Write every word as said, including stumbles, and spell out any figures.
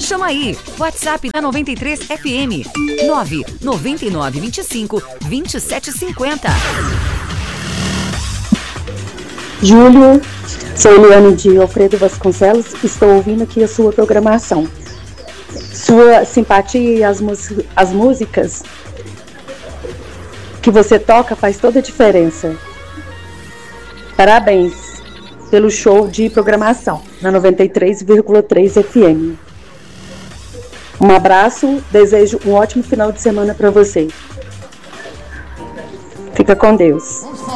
Chama aí. WhatsApp da noventa e três F M. nove nove nove vinte e cinco vinte e sete cinquenta. Júlio, sou Eliane de Alfredo Vasconcelos. Estou ouvindo aqui a sua programação. Sua simpatia e as, as músicas que você toca faz toda a diferença. Parabéns pelo show de programação na noventa e três vírgula três F M. Um abraço, desejo um ótimo final de semana para você. Fica com Deus.